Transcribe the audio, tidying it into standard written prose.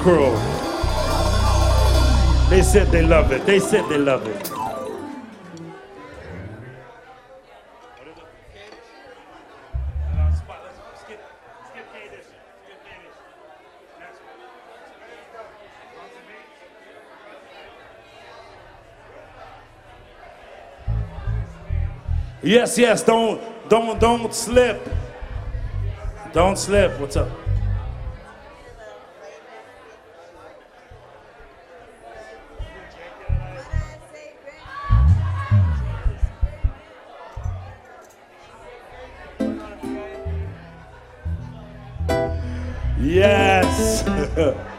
crew. They said they love it. They said they love it. Yes, yes, don't slip. Don't slip. What's up? Yes.